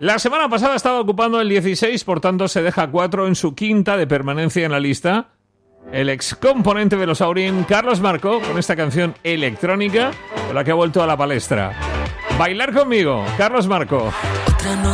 La semana pasada estaba ocupando el 16, por tanto se deja 4 en su quinta de permanencia en la lista. El excomponente de los Aurin, Carlos Marco, con esta canción electrónica con la que ha vuelto a la palestra. Bailar conmigo, Carlos Marco.